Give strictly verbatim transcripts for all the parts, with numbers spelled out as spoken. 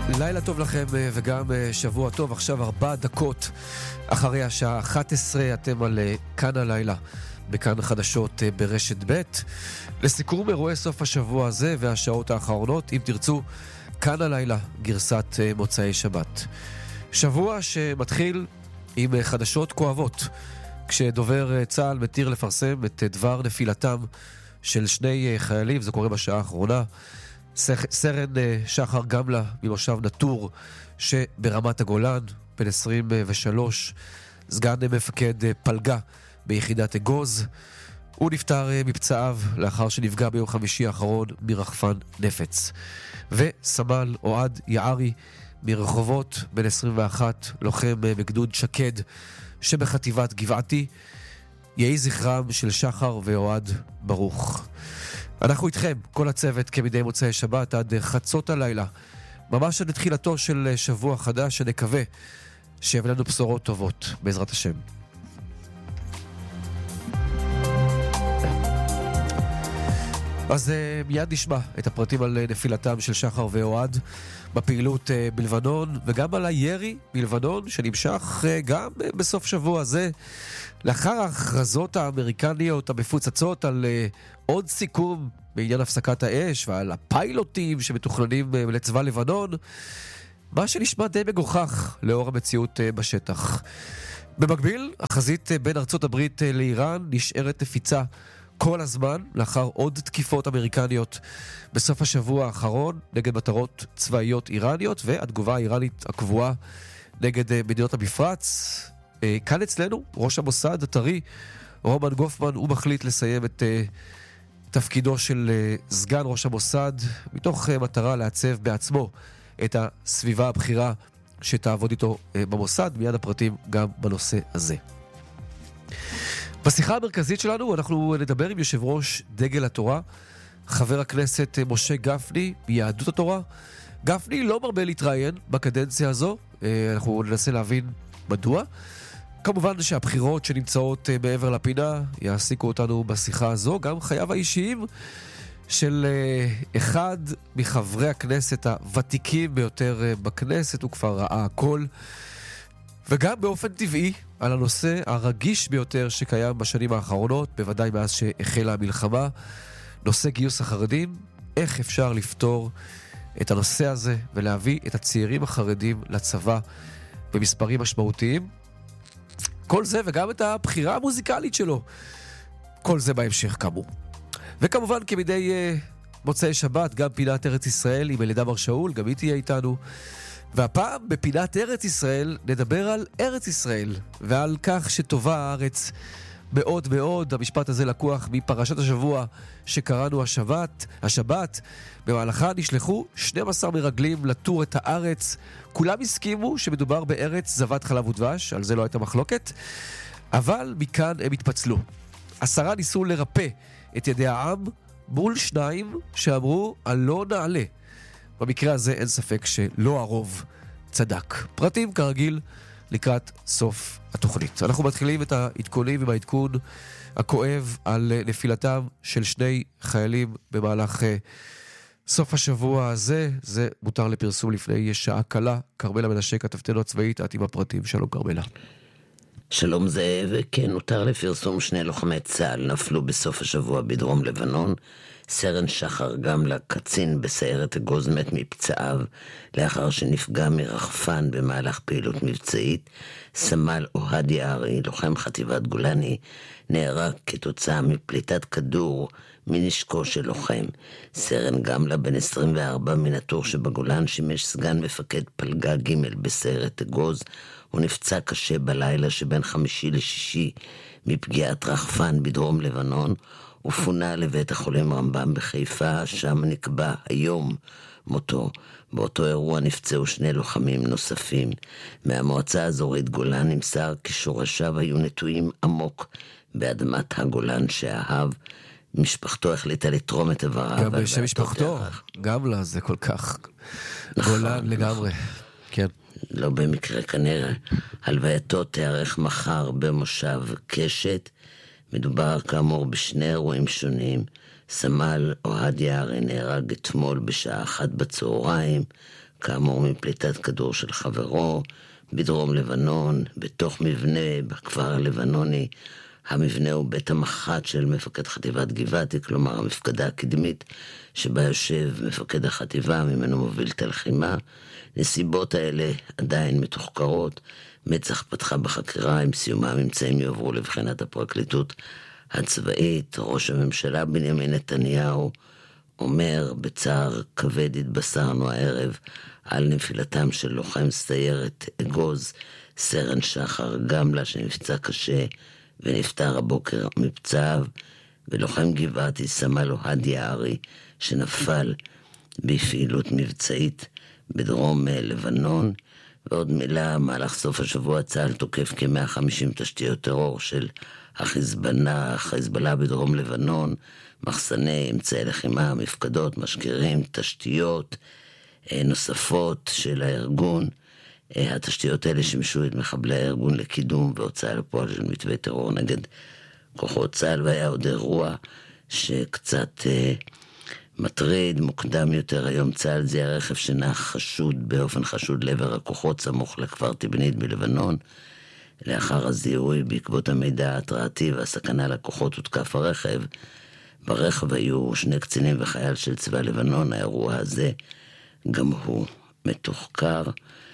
לילה טוב לכם וגם שבוע טוב. עכשיו ארבע דקות אחרי השעה אחת עשרה, אתם על כאן הלילה בכאן חדשות ברשת ב' לסיכום אירועי סוף השבוע הזה והשעות האחרונות. אם תרצו, כאן הלילה גרסת מוצאי שבת. שבוע שמתחיל עם חדשות כואבות, כשדובר צה"ל מתיר לפרסם את דבר נפילתם של שני חיילים. זה קורה בשעה האחרונה. סרן שחר גמלה ממושב נטור שברמת הגולן, בן עשרים ושלוש, סגן מפקד פלגה ביחידת אגוז. הוא נפטר מפצעיו לאחר שנפגע ביום חמישי האחרון מרחפן נפץ. וסמל אוהד יערי מרחובות, בן עשרים ואחת, לוחם בגדוד שקד שבחטיבת גבעתי. יהי זכרם של שחר ואוהד ברוך. אנחנו איתכם, כל הצוות, כמדי מוצאי שבת עד חצות הלילה, ממש עד תחילתו של שבוע חדש, שנקווה שיביא לנו בשורות טובות, בעזרת השם. אז מיד נשמע את הפרטים על נפילתם של שחר ואוהד בפעילות בלבנון, וגם על הירי בלבנון שנמשך גם בסוף שבוע הזה, לאחר ההכרזות האמריקניות המפוצצות על עוד סיכום בעניין הפסקת האש ועל הפיילוטים שמתוכננים לצבא לבנון, מה שנשמע די מגוחך לאור המציאות בשטח. במקביל, החזית בין ארצות הברית לאיראן נשארת נפיצה כל הזמן, לאחר עוד תקיפות אמריקניות בסוף השבוע האחרון נגד מטרות צבאיות איראניות, והתגובה האיראנית הקבועה נגד מדינות המפרץ. כאן אצלנו, ראש המוסד הטרי, רומן גופמן, הוא מחליט לסיים את תפקידו של סגן ראש המוסד, מתוך מטרה לעצב בעצמו את הסביבה הבכירה שתעבוד איתו במוסד. מיד הפרטים גם בנושא הזה. בשיחה המרכזית שלנו אנחנו נדבר עם יושב ראש דגל התורה, חבר הכנסת משה גפני מיהדות התורה. גפני לא מרבה להתראיין בקדנציה הזו, אנחנו ננסה להבין מדוע. כמובן שהבחירות שנמצאות מעבר לפינה יעסיקו אותנו בשיחה הזו, גם חייו האישיים של אחד מחברי הכנסת הוותיקים ביותר בכנסת, הוא כבר ראה הכל, וגם באופן טבעי על הנושא הרגיש ביותר שקיים בשנים האחרונות, בוודאי מאז שהחלה המלחמה, נושא גיוס החרדים. איך אפשר לפתור את הנושא הזה ולהביא את הצעירים החרדים לצבא במספרים משמעותיים? כל זה וגם את הבחירה המוזיקלית שלו, כל זה בהמשך כאמור. וכמובן כמדי uh, מוצאי שבת גם פינת ארץ ישראל עם אלידה בר שאול, גם היא תהיה איתנו. והפעם בפינת ארץ ישראל נדבר על ארץ ישראל ועל כך שטובה הארץ מאוד מאוד. המשפט הזה לקוח מפרשת השבוע שקראנו השבת. השבת במהלכה נשלחו שנים עשר מרגלים לטור את הארץ. כולם הסכימו שמדובר בארץ זבת חלב ודבש, על זה לא הייתה מחלוקת, אבל מכאן הם התפצלו. עשרה ניסו לרפא את ידי העם מול שניים שאמרו הלא נעלה. במקרה הזה אין ספק שלא הרוב צדק. פרטים כרגיל לקראת סוף התוכנית. אנחנו מתחילים את העדכונים עם העדכון הכואב על נפילתם של שני חיילים במהלך סוף השבוע הזה. זה מותר לפרסום לפני שעה קלה. קרמלה מנשה, כתבתנו הצבאית, את עם הפרטים. שלום קרמלה. שלום זאב, כן, נותר לפרסום שני לוחמי צה"ל נפלו בסוף השבוע בדרום לבנון. סרן שחר גמלה, קצין בסיירת אגוז, מת מפצעיו לאחר שנפגע מרחפן במהלך פעילות מבצעית. סמל אוהד יערי, לוחם חטיבת גולני, נהרג כתוצאה מפליטת כדור מנשקו של לוחם. סרן גמלה, בן עשרים וארבע, מנטור שבגולן, שימש סגן מפקד פלגה ג' בסיירת אגוז. הוא נפצע קשה בלילה שבין חמישי לשישי מפגיעת רחפן בדרום לבנון, ופונה לבית החולים רמב"ם בחיפה, שם נקבע היום מותו. באותו אירוע נפצעו שני לוחמים נוספים. מהמועצה האזורית גולן נמסר כי שורשיו היו נטועים עמוק באדמת הגולן שאהב. משפחתו החליטה לתרום את איבריו. גם בשם משפחתו, גם לה זה כל כך גולן לגמרי. כן. לא במקרה כנראה. הלווייתו תארך מחר במושב קשת. מדובר כאמור בשני אירועים שונים. סמל אוהד יערי נהרג אתמול בשעה אחת בצהריים, כאמור מפליטת כדור של חברו, בדרום לבנון, בתוך מבנה, בכפר הלבנוני. המבנה הוא בית המח"ט של מפקד חטיבת גבעתי, כלומר המפקדה הקדמית שבה יושב מפקד החטיבה, ממנו מוביל את הלחימה. נסיבות האלה עדיין מתוחקרות. מצ"ח פתחה בחקירה, עם סיומה הממצאים יועברו לבחינת הפרקליטות הצבאית. ראש הממשלה בנימין נתניהו אומר, בצער כבד התבשרנו הערב על נפילתם של לוחם סיירת אגוז, סרן שחר גמלה, שנפצע קשה ונפטר הבוקר מפצעיו, ולוחם גבעתי סמל אוהד יערי, שנפל בפעילות מבצעית בדרום לבנון. ועוד מילה, מהלך סוף השבוע צה"ל תוקף כ-מאה וחמישים תשתיות טרור של החיזבאללה, החיזבאללה בדרום לבנון, מחסני, אמצעי לחימה, מפקדות, משגרים, תשתיות נוספות של הארגון. התשתיות האלה שימשו את מחבלי הארגון לקידום והוצאה לפועל של מתווה טרור נגד כוחות צה"ל. והיה עוד אירוע שקצת אה, מטריד, מוקדם יותר היום צה"ל זיהה רכב שנח חשוד באופן חשוד לעבר הכוחות סמוך לכפר תבנית בלבנון. לאחר הזיהוי בעקבות המידע ההתרעתי והסכנה לכוחות הותקף הרכב. ברכב היו שני קצינים וחייל של צבא לבנון. האירוע הזה גם הוא מתוחקר,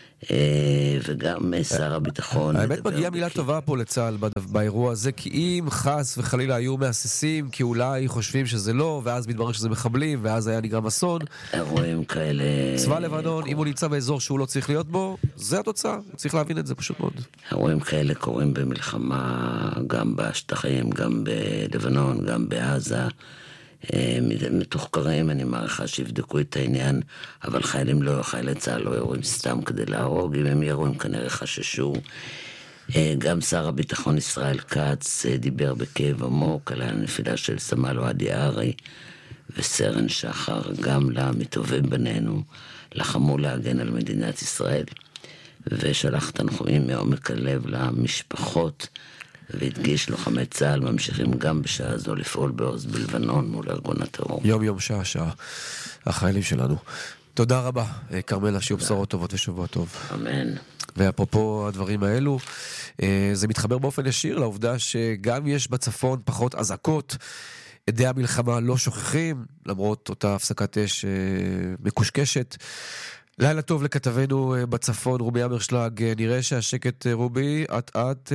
וגם שר הביטחון. האמת מגיעה מילה טובה פה לצה"ל באירוע הזה, כי אם חס וחלילה היו מהססים, כי אולי חושבים שזה לא, ואז מתברר שזה מחבלים, ואז היה נגרם אסון. אירועים כאלה... צבא לבנון, אם הוא נמצא באזור שהוא לא צריך להיות בו, זה התוצאה. צריך להבין את זה פשוט מאוד. אירועים כאלה קורים במלחמה, גם בשטחים, גם בלבנון, גם בעזה. מתוחקרים, אני מעריכה שיבדקו את העניין, אבל חיילים לא, חיילי צה"ל לא יורים סתם כדי להרוג, אם הם יורים כנראה חששו. גם שר הביטחון ישראל כץ דיבר בכאב עמוק על הנפילה של סמל אוהד יערי וסרן שחר גמלה, מטובי בנינו, לחמו להגן על מדינת ישראל, ושלח תנחומים מעומק הלב למשפחות, והדגיש לוחמי צה"ל ממשיכים גם בשעה זו לפעול בעוז בלבנון מול ארגון הטרור. יום יום שעה שעה החיילים שלנו. תודה רבה קרמלה, שיהיו בשורות טובות ושבוע טוב. אמן. ואפרופו הדברים האלו, זה מתחבר באופן ישיר לעובדה שגם יש בצפון פחות אזעקות, עדי המלחמה לא שוכחים, למרות אותה הפסקת אש מקושקשת. לילה טוב לכתבנו בצפון, רובי אמרשלג. נראה שהשקט, רובי, עט עט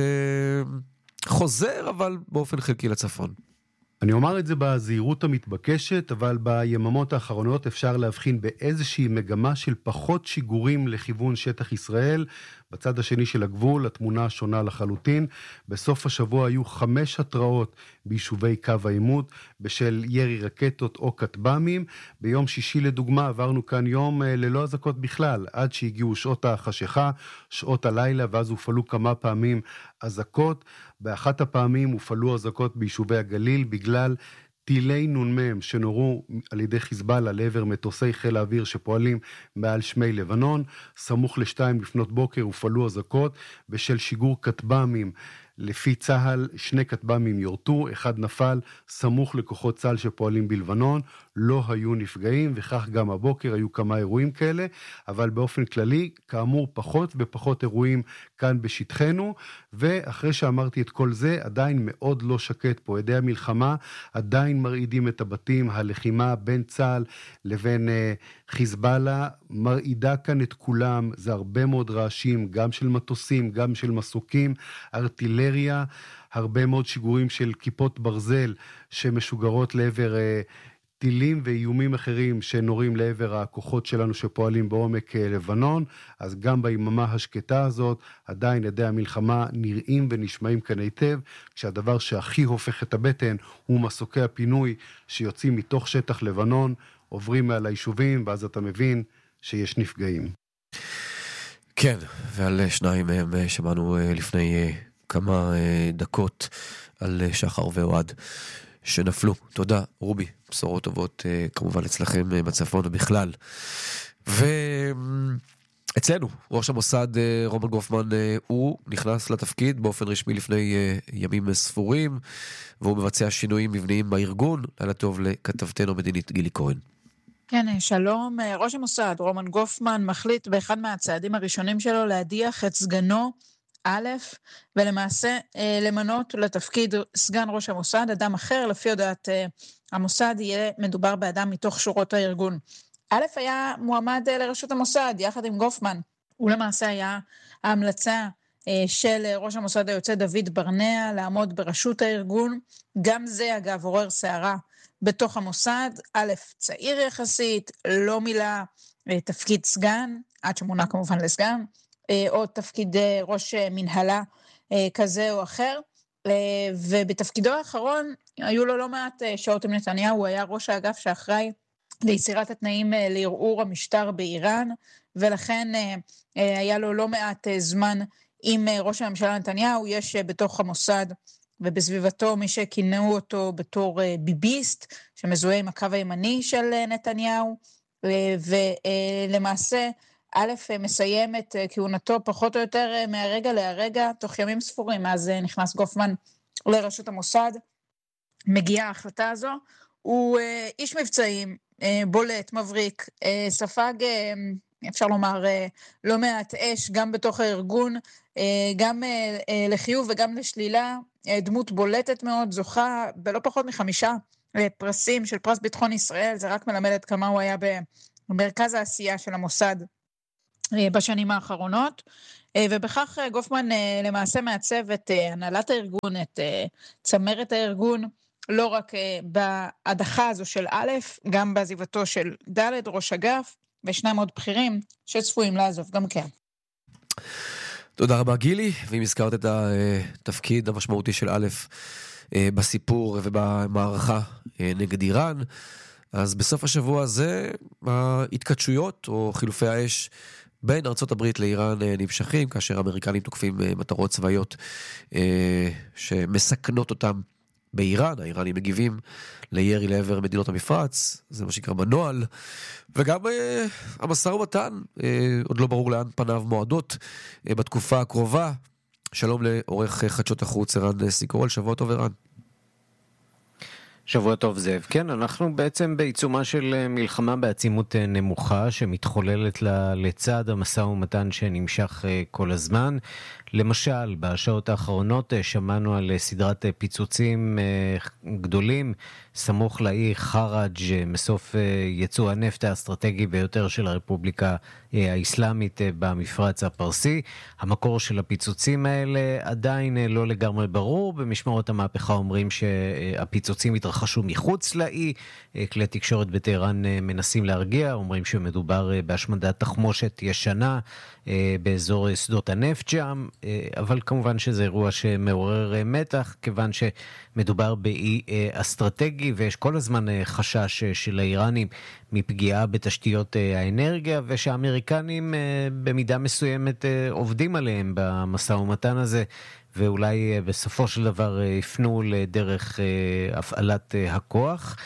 חוזר, אבל באופן חלקי לצפון. אני אומר את זה בזהירות המתבקשת, אבל ביממות האחרונות אפשר להבחין באיזושהי מגמה של פחות שיגורים לכיוון שטח ישראל. בצד השני של הגבול התמונה שונה לחלוטין. בסוף השבוע היו חמש התראות ביישובי קו העימות בשל ירי רקטות או כטב"מים. ביום שישי לדוגמה עברנו כאן יום ללא אזעקות בכלל, עד שהגיעו שעות החשיכה, שעות הלילה, ואז הופעלו כמה פעמים אזעקות. באחת הפעמים הופעלו אזעקות ביישובי הגליל בגלל טילי נ"מ שנורו על ידי חיזבאללה לעבר מטוסי חיל האוויר שפועלים מעל שמי לבנון. סמוך לשתיים לפנות בוקר הופעלו אזעקות בשל שיגור כטב"מים. לפי צה"ל שני כטב"מים יורטו, אחד נפל סמוך לכוחות צה"ל שפועלים בלבנון, לא היו נפגעים, וכך גם הבוקר היו כמה אירועים כאלה, אבל באופן כללי כאמור פחות ופחות אירועים כאן בשטחנו. ואחרי שאמרתי את כל זה, עדיין מאוד לא שקט פה. עדי המלחמה עדיין מרעידים את הבתים. הלחימה בין צה"ל לבין uh, חיזבאללה מרעידה כאן את כולם. זה הרבה מאוד רעשים, גם של מטוסים, גם של מסוקים, ארטילריה, הרבה מאוד שיגורים של כיפות ברזל שמשוגרות לעבר uh, טילים ואיומים אחרים שנורים לעבר הכוחות שלנו שפועלים בעומק לבנון. אז גם ביממה השקטה הזאת עדיין ידי המלחמה נראים ונשמעים כאן היטב, כשהדבר שהכי הופך את הבטן הוא מסוקי הפינוי שיוצאים מתוך שטח לבנון, עוברים מעל היישובים, ואז אתה מבין שיש נפגעים. כן, ועל שניים מהם שמענו לפני כמה דקות, על שחר ואוהד שנפלו. תודה, רובי. בשורות טובות כמובן אצלכם בצפון ובכלל. ואצלנו, ראש המוסד רומן גופמן, הוא נכנס לתפקיד באופן רשמי לפני ימים ספורים, והוא מבצע שינויים מבניים בארגון. לילה טוב לכתבתנו מדינית גילי כהן. כן, שלום. ראש המוסד, רומן גופמן, מחליט באחד מהצעדים הראשונים שלו להדיח את סגנו א', ולמעשה למנות לתפקיד סגן ראש המוסד, אדם אחר, לפי הודעת המוסד, יהיה מדובר באדם מתוך שורות הארגון. א' היה מועמד לראשות המוסד, יחד עם גופמן. הוא למעשה היה ההמלצה של ראש המוסד היוצא דוד ברנע, לעמוד בראשות הארגון. גם זה, אגב, עורר סערה בתוך המוסד. א', צעיר יחסית, לא מילא תפקיד סגן, עד שמונה כמובן לסגן, או תפקיד ראש מנהלה כזה או אחר, ובתפקידו האחרון היו לו לא מעט שעות עם נתניהו. הוא היה ראש האגף שאחראי ליצירת התנאים לערעור המשטר באיראן, ולכן היה לו לא מעט זמן עם ראש הממשלה נתניהו. יש בתוך המוסד ובסביבתו מי שכינהו אותו בתור ביביסט, שמזוהה עם הקו הימני של נתניהו, ולמעשה א' מסיים את כהונתו פחות או יותר מהרגע להרגע, תוך ימים ספורים, אז נכנס גופמן לראשות המוסד. מגיעה ההחלטה הזו, הוא איש מבצעים, בולט, מבריק, ספג, אפשר לומר, לא מעט אש, גם בתוך הארגון, גם לחיוב וגם לשלילה, דמות בולטת מאוד, זוכה בלא פחות מחמישה פרסים של פרס ביטחון ישראל. זה רק מלמד עד כמה הוא היה במרכז העשייה של המוסד בשנים האחרונות, ובכך גופמן למעשה מעצב את הנהלת הארגון, את צמרת הארגון, לא רק בהדחה הזו של א', גם בעזיבתו של ד', ראש אגף, וישנם עוד בכירים שצפויים לעזוב גם כן. תודה רבה גילי, ואם הזכרת את התפקיד המשמעותי של א' בסיפור ובמערכה נגד איראן, אז בסוף השבוע הזה ההתקדשויות או חילופי האש בין ארצות הברית לאיראן נמשכים, כאשר האמריקנים תוקפים מטרות צבאיות שמסכנות אותם באיראן. האיראנים מגיבים לירי לעבר מדינות המפרץ, זה מה שקרה בנוהל, וגם המשא ומתן, עוד לא ברור לאן פניו מועדות בתקופה הקרובה. שלום לעורך חדשות החוץ ערן סיקורל, שבוע טוב ערן. שבוע טוב זאב. כן, אנחנו בעצם בעיצומה של מלחמה בעצימות נמוכה שמתחוללת לצד המשא ומתן שנמשך כל הזמן. למשל, בשעות האחרונות שמענו על סדרת פיצוצים גדולים סמוך לאי חראג' מסוף יצוא הנפט האסטרטגי ביותר של הרפובליקה האסלאמית במפרץ הפרסי. המקור של הפיצוצים האלה עדיין לא לגמרי ברור. במשמרות המהפכה אומרים שהפיצוצים התרחשו מחוץ לאי. כלי תקשורת בטהרן מנסים להרגיע, אומרים שמדובר בהשמדת תחמושת ישנה באזור שדות הנפט שם, אבל כמובן שזה אירוע שמעורר מתח, כיוון שמדובר באי אסטרטגי, ויש כל הזמן חשש של האיראנים מפגיעה בתשתיות האנרגיה, ושהאמריקנים במידה מסוימת עובדים עליהם במשא ומתן הזה, ואולי בסופו של דבר יפנו לדרך הפעלת הכוח.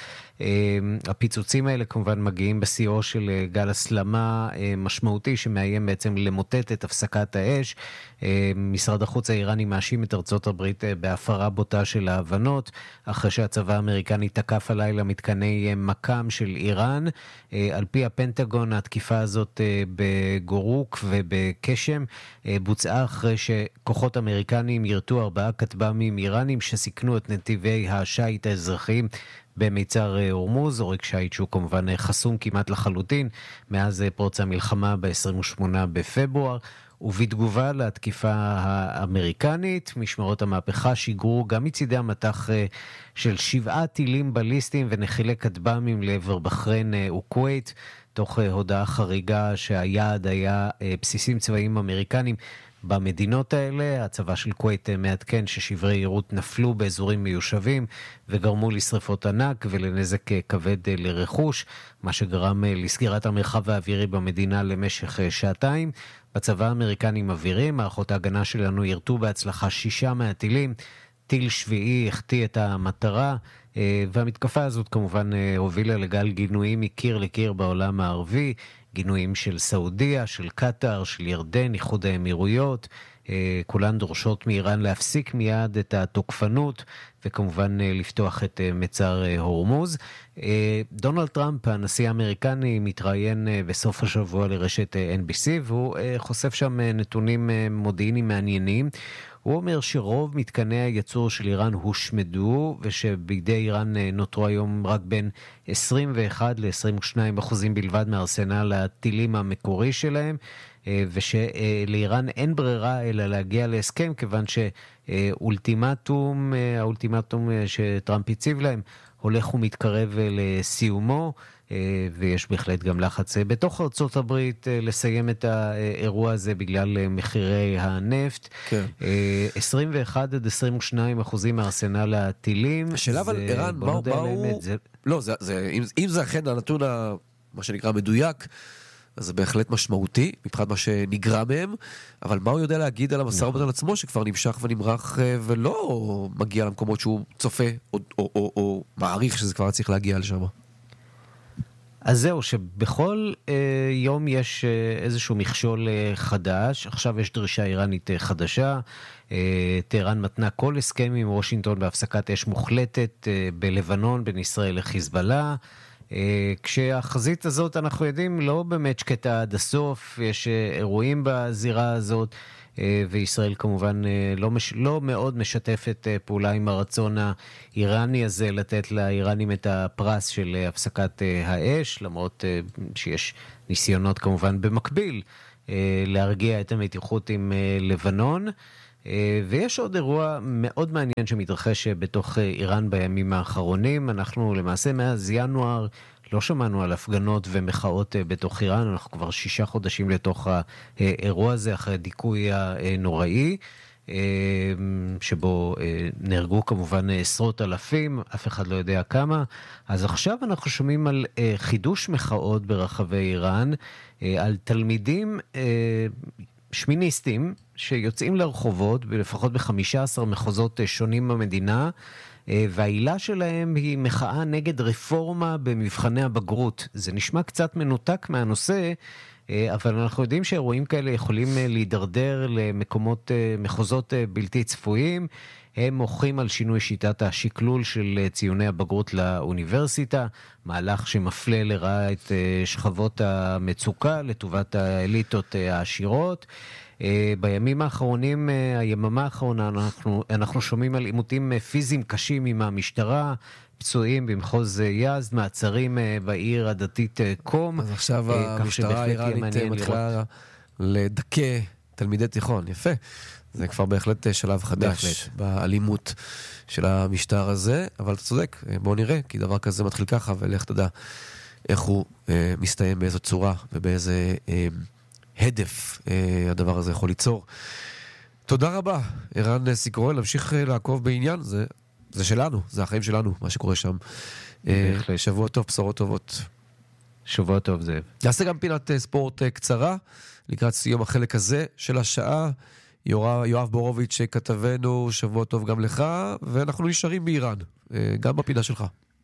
הפיצוצים האלה כמובן מגיעים בשיאו של גל הסלמה משמעותי שמאיים בעצם למוטט את הפסקת האש. משרד החוץ האיראני מאשים את ארצות הברית בהפרה בוטה של ההבנות, אחרי שהצבא האמריקני תקף הלילה מתקני מקם של איראן. על פי הפנטגון, התקיפה הזאת בגורוק ובקשם בוצעה אחרי שכוחות אמריקנים ירתו ארבעה כטב"מים איראנים שסיכנו את נתיבי השיט האזרחיים במיצר הורמוז, עורק שיט שהוא כמובן חסום כמעט לחלוטין מאז פרוץ המלחמה ב-עשרים ושמונה בפברואר. ובתגובה לתקיפה האמריקנית, משמרות המהפכה שיגרו גם מצידי המטח של שבעה טילים בליסטיים ונחילי כטב"מים לעבר בחריין וכווית, תוך הודעה חריגה שהיעד היה בסיסים צבאיים אמריקנים במדינות האלה. הצבא של כווית מעדכן ששברי יירוט נפלו באזורים מיושבים וגרמו לשריפות ענק ולנזק כבד לרכוש, מה שגרם לסגירת המרחב האווירי במדינה למשך שעתיים. בצבא האמריקני מבהירים, מערכות ההגנה שלנו ירתו בהצלחה שישה מהטילים, טיל שביעי החטיא את המטרה, והמתקפה הזאת כמובן הובילה לגל גינויים מקיר לקיר בעולם הערבי, גינויים של סעודיה, של קטר, של ירדן, איחוד האמירויות, כולן דורשות מאיראן להפסיק מיד את התוקפנות, וכמובן לפתוח את מצר הורמוז. דונלד טראמפ, הנשיא האמריקני, מתראיין בסוף השבוע לרשת אן בי סי, והוא חושף שם נתונים מודיעיניים מעניינים. הוא אומר שרוב מתקני הייצור של איראן הושמדו, ושבידי איראן נותרו היום רק בין עשרים ואחד ל-עשרים ושניים אחוזים בלבד מארסנל הטילים המקורי שלהם, ושלאיראן אין ברירה אלא להגיע להסכם, כיוון שאולטימטום, האולטימטום שטראמפ הציב להם, הולך ומתקרב לסיומו, ויש בהחלט גם לחץ בתוך ארצות הברית לסיים את האירוע הזה בגלל מחירי הנפט. כן. עשרים ואחד עד עשרים ושניים אחוזים מארסנל הטילים. השאלה אבל איראן, מה הוא... לא, אם זה אכן הנתון, מה שנקרא מדויק, אז זה בהחלט משמעותי, מבחינת מה שנגרע מהם, אבל מה הוא יודע להגיד על המשא ומתן עצמו, שכבר נמשך ונמרח ולא מגיע למקומות שהוא צופה, או, או, או, או מעריך שזה כבר צריך להגיע לשם? אז זהו, שבכל אה, יום יש אה, איזשהו מכשול אה, חדש. עכשיו יש דרישה איראנית אה, חדשה. אה, טהרן מתנה כל הסכם עם וושינגטון בהפסקת אש מוחלטת אה, בלבנון בין ישראל לחיזבאללה. אה, כשהחזית הזאת, אנחנו יודעים, לא באמת שקטה עד הסוף. יש אה, אירועים בזירה הזאת. וישראל כמובן לא, מש... לא מאוד משתפת פעולה עם הרצון האיראני הזה לתת לאיראנים את הפרס של הפסקת האש, למרות שיש ניסיונות כמובן במקביל להרגיע את המתיחות עם לבנון. ויש עוד אירוע מאוד מעניין שמתרחש בתוך איראן בימים האחרונים. אנחנו למעשה מאז ינואר לא שמענו על הפגנות ומחאות בתוך איראן, אנחנו כבר שישה חודשים לתוך האירוע הזה, אחרי דיכוי הנוראי, שבו נהרגו כמובן עשרות אלפים, אף אחד לא יודע כמה. אז עכשיו אנחנו שומעים על חידוש מחאות ברחבי איראן, על תלמידים שמיניסטים שיוצאים לרחובות, לפחות ב-חמישה עשר מחוזות שונים במדינה, והעילה שלהם היא מחאה נגד רפורמה במבחני הבגרות. זה נשמע קצת מנותק מהנושא, אבל אנחנו יודעים שאירועים כאלה יכולים להידרדר למקומות, מחוזות בלתי צפויים. הם מוחים על שינוי שיטת השקלול של ציוני הבגרות לאוניברסיטה, מהלך שמפלה לרעה את שכבות המצוקה לטובת האליטות העשירות. בימים האחרונים, היממה האחרונה, אנחנו, אנחנו שומעים על עימותים פיזיים קשים עם המשטרה, פצועים במחוז יזד, מעצרים בעיר הדתית קום. אז עכשיו המשטרה האיראנית מתחילה לדכא תלמידי תיכון, יפה. זה כבר בהחלט שלב חדש בהחלט. באלימות של המשטר הזה, אבל אתה צודק, בואו נראה, כי דבר כזה מתחיל ככה, ולך תדע איך הוא אה, מסתיים באיזו צורה ובאיזה אה, הדף אה, הדבר הזה יכול ליצור. תודה רבה, ערן סיקורל, נמשיך לעקוב בעניין, זה, זה שלנו, זה החיים שלנו, מה שקורה שם. אה, שבוע טוב, בשורות טובות. שבוע טוב, זאב. נעשה גם פינת ספורט קצרה, לקראת סיום החלק הזה של השעה. יואב, יואב בורוביץ' כתבנו, שבוע טוב גם לך, ואנחנו נשארים באיראן, גם בפינה שלך.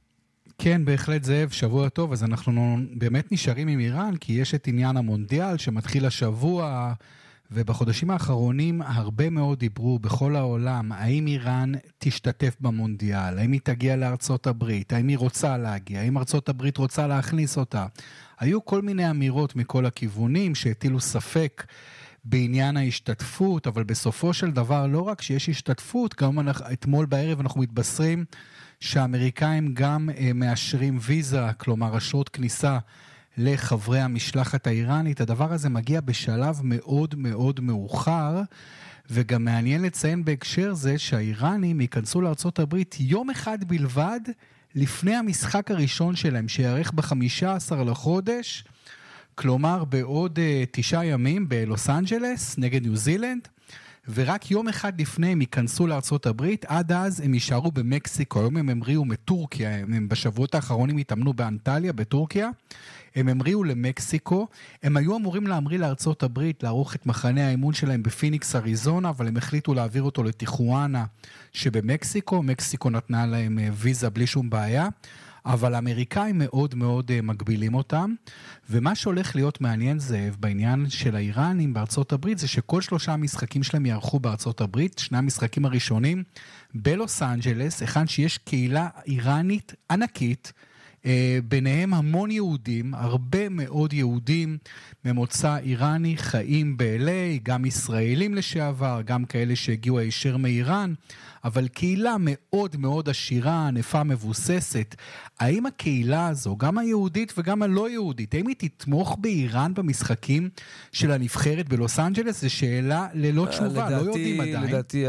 כן, בהחלט זאב, שבוע טוב, אז אנחנו באמת נשארים עם איראן, כי יש את עניין המונדיאל שמתחיל השבוע, ובחודשים האחרונים הרבה מאוד דיברו בכל העולם, האם איראן תשתתף במונדיאל, האם היא תגיע לארצות הברית, האם היא רוצה להגיע, האם ארצות הברית רוצה להכניס אותה. היו כל מיני אמירות מכל הכיוונים שהטילו ספק בעניין ההשתתפות, אבל בסופו של דבר לא רק שיש השתתפות, גם אתמול בערב אנחנו מתבשרים שהאמריקאים גם מאשרים ויזה, כלומר אשרות כניסה לחברי המשלחת האיראנית. הדבר הזה מגיע בשלב מאוד מאוד מאוחר, וגם מעניין לציין בהקשר זה שהאיראנים ייכנסו לארצות הברית יום אחד בלבד לפני המשחק הראשון שלהם, שיערך ב-חמישה עשר לחודש, כלומר בעוד uh, תשעה ימים בלוס אנג'לס נגד ניו זילנד, ורק יום אחד לפני הם ייכנסו לארצות הברית. עד אז הם יישארו במקסיקו. היום הם המריאו מטורקיה, הם בשבועות האחרונים התאמנו באנטליה בטורקיה, הם המריאו למקסיקו. הם היו אמורים להמריא לארצות הברית, לערוך את מחנה האימון שלהם בפיניקס אריזונה, אבל הם החליטו להעביר אותו לטיחואנה שבמקסיקו. מקסיקו נתנה להם ויזה בלי שום בעיה, אבל האמריקאים מאוד מאוד uh, מגבילים אותם, ומה שהולך להיות מעניין זאב בעניין של האיראנים בארצות הברית, זה שכל שלושה המשחקים שלהם יערכו בארצות הברית, שני המשחקים הראשונים בלוס אנג'לס, היכן שיש קהילה איראנית ענקית, ביניהם המון יהודים, הרבה מאוד יהודים ממוצא איראני חיים ב-אל איי, גם ישראלים לשעבר, גם כאלה שהגיעו הישר מאיראן, אבל קהילה מאוד מאוד עשירה, ענפה, מבוססת. האם הקהילה הזו, גם היהודית וגם הלא יהודית, האם היא תתמוך באיראן במשחקים של הנבחרת בלוס אנג'לס? זו שאלה ללא תשובה, לא יודעים עדיין. לדעתי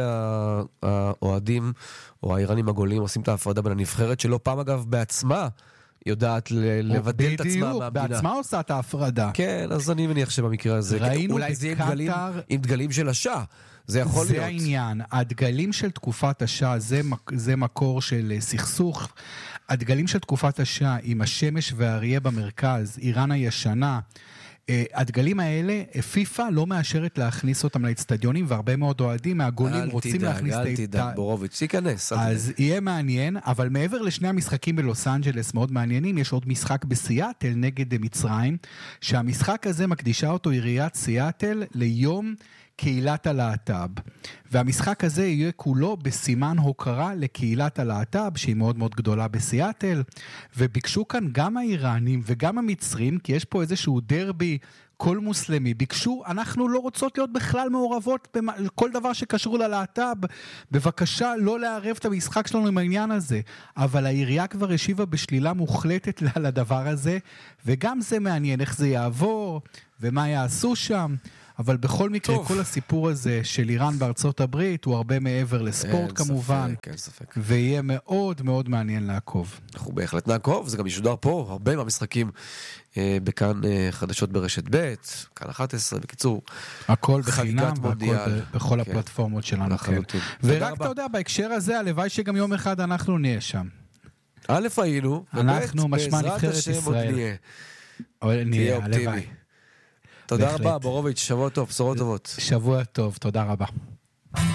האוהדים או האיראנים הגולים עושים את ההפרדה בין הנבחרת, שלא פעם אגב בעצמה יודעת לבדל את עצמה מהמדינה. בעצמה עושה את ההפרדה. כן, אז אני מניח שבמקרה הזה, אולי זה יהיה דגלים, עם דגלים של השעה. זה יכול להיות. זה העניין. הדגלים של תקופת השעה, זה, זה מקור של סכסוך. הדגלים של תקופת השעה עם השמש והאריה במרכז, איראן הישנה, הדגלים האלה, פיפה לא מאשרת להכניס אותם לאצטדיונים, והרבה מאוד אוהדים מהגולים רוצים להכניס את... אל תדאג, בורוביץ', ייכנס. אז יהיה מעניין, אבל מעבר לשני המשחקים בלוס אנג'לס מאוד מעניינים, יש עוד משחק בסיאטל נגד מצרים, שהמשחק הזה מקדישה אותו עיריית סיאטל ליום קהילת הלהט"ב. והמשחק הזה יהיה כולו בסימן הוקרה לקהילת הלהט"ב, שהיא מאוד מאוד גדולה בסיאטל, וביקשו כאן גם האיראנים וגם המצרים, כי יש פה איזשהו דרבי כל מוסלמי, ביקשו, אנחנו לא רוצות להיות בכלל מעורבות בכל דבר שקשור ללהט"ב, בבקשה לא לערב את המשחק שלנו עם העניין הזה, אבל העירייה כבר השיבה בשלילה מוחלטת לדבר הזה, וגם זה מעניין איך זה יעבור, ומה יעשו שם, אבל בכל מקרה, טוב. כל הסיפור הזה של איראן בארצות הברית, הוא הרבה מעבר לספורט אין כמובן, ספק, אין ספק. ויהיה מאוד מאוד מעניין לעקוב. אנחנו בהחלט נעקוב, זה גם ישודר פה, הרבה מהמשחקים אה, בכאן אה, חדשות ברשת ב', כאן אחת עשרה, בקיצור. הכל בחינם, והכל בכל כן. הפלטפורמות שלנו. כן. ורק אתה יודע, בהקשר הזה, הלוואי שגם יום אחד אנחנו נהיה שם. א' היינו, אנחנו משמע נבחרת ישראל. נהיה אופטימי. תודה רבה, בורוביץ', שבוע טוב, בשורות טובות. שבוע טוב, תודה רבה.